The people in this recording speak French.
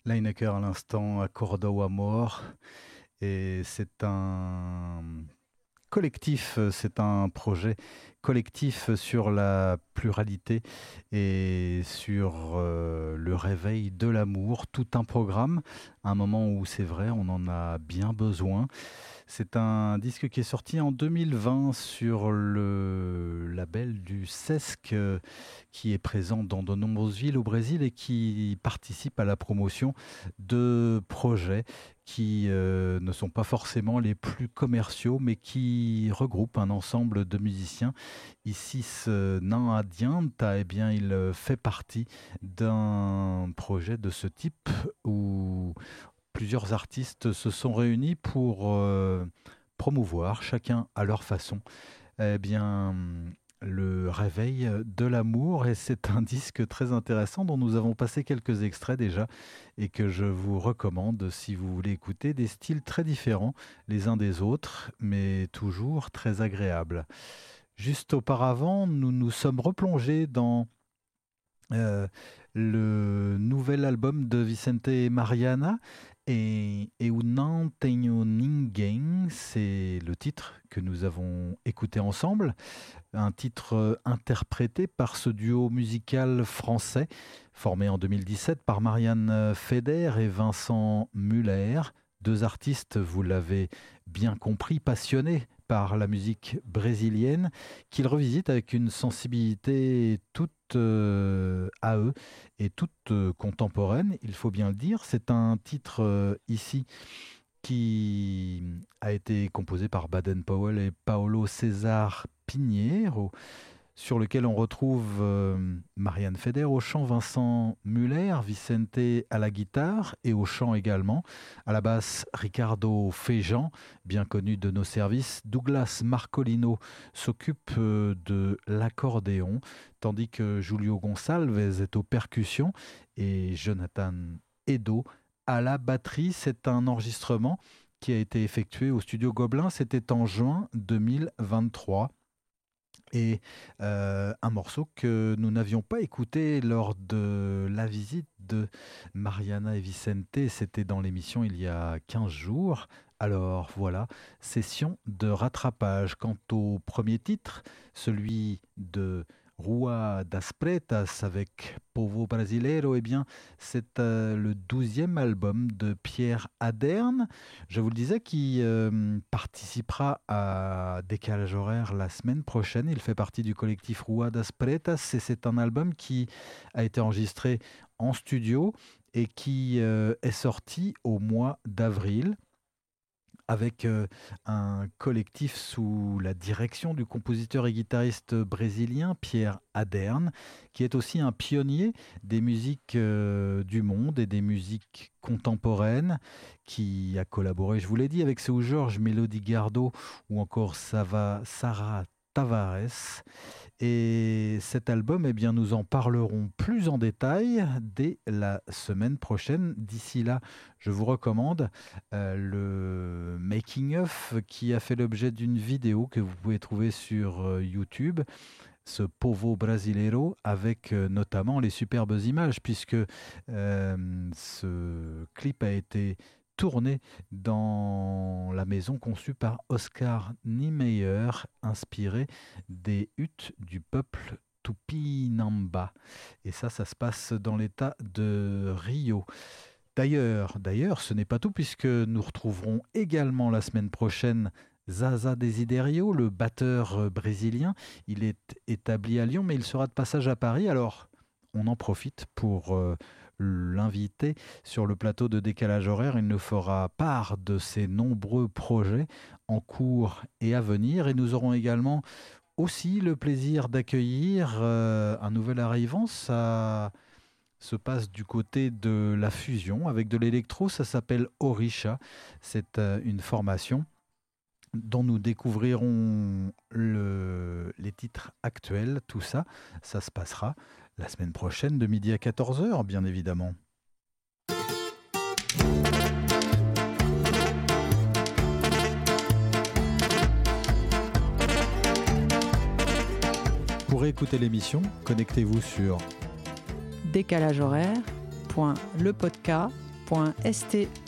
Lineker à l'instant, Accordo Amor. Et c'est un collectif, c'est un projet collectif sur la pluralité et sur le réveil de l'amour. Tout un programme, un moment où c'est vrai, on en a bien besoin. C'est un disque qui est sorti en 2020 sur le label du Sesc, qui est présent dans de nombreuses villes au Brésil et qui participe à la promotion de projets qui ne sont pas forcément les plus commerciaux, mais qui regroupent un ensemble de musiciens. Ici, ce nain Adianta, eh bien, il fait partie d'un projet de ce type où plusieurs artistes se sont réunis pour promouvoir, chacun à leur façon, eh bien, le réveil de l'amour. Et c'est un disque très intéressant dont nous avons passé quelques extraits déjà et que je vous recommande si vous voulez écouter, des styles très différents les uns des autres, mais toujours très agréables. Juste auparavant, nous nous sommes replongés dans euh, le nouvel album de Vicente Mariana et Eu Não Tenho Ninguém, c'est le titre que nous avons écouté ensemble, un titre interprété par ce duo musical français formé en 2017 par Marianne Feder et Vincent Muller, deux artistes, vous l'avez bien compris, passionnés par la musique brésilienne, qu'ils revisitent avec une sensibilité toute à eux et toute contemporaine, il faut bien le dire. C'est un titre ici qui a été composé par Baden-Powell et Paulo César Pinheiro, sur lequel on retrouve Marianne Feder au chant, Vincent Muller, Vicente à la guitare et au chant également. À la basse, Ricardo Feijão, bien connu de nos services. Douglas Marcolino s'occupe de l'accordéon, tandis que Julio Gonçalves est aux percussions et Jonathan Edo à la batterie. C'est un enregistrement qui a été effectué au studio Gobelin. C'était en juin 2023. Et un morceau que nous n'avions pas écouté lors de la visite de Mariana et Vicente, c'était dans l'émission il y a 15 jours. Alors voilà, session de rattrapage. Quant au premier titre, celui de Rua das Pretas avec Povo Brasileiro, eh bien, c'est le 12e album de Pierre Aderne, je vous le disais, qui participera à Décalage horaire la semaine prochaine. Il fait partie du collectif Rua das Pretas et c'est un album qui a été enregistré en studio et qui est sorti au mois d'avril avec un collectif sous la direction du compositeur et guitariste brésilien Pierre Aderne, qui est aussi un pionnier des musiques du monde et des musiques contemporaines, qui a collaboré, je vous l'ai dit, avec Seu Jorge, Melody Gardot ou encore Sarah Tavares. Et cet album, eh bien, nous en parlerons plus en détail dès la semaine prochaine. D'ici là, je vous recommande le making-of qui a fait l'objet d'une vidéo que vous pouvez trouver sur YouTube, ce Povo Brasileiro, avec notamment les superbes images, puisque ce clip a été tourné dans la maison conçue par Oscar Niemeyer, inspiré des huttes du peuple Tupinamba. Et ça se passe dans l'état de Rio. D'ailleurs, ce n'est pas tout, puisque nous retrouverons également la semaine prochaine Zaza Desiderio, le batteur brésilien. Il est établi à Lyon, mais il sera de passage à Paris. Alors, on en profite pour l'inviter sur le plateau de Décalage horaire. Il nous fera part de ses nombreux projets en cours et à venir. Et nous aurons également aussi le plaisir d'accueillir un nouvel arrivant. Ça se passe du côté de la fusion avec de l'électro. Ça s'appelle Orisha. C'est une formation dont nous découvrirons les titres actuels. Tout ça, ça se passera la semaine prochaine de midi à 14h, bien évidemment. Pour écouter l'émission, connectez-vous sur décalagehoraire.lepodcast.fr www.st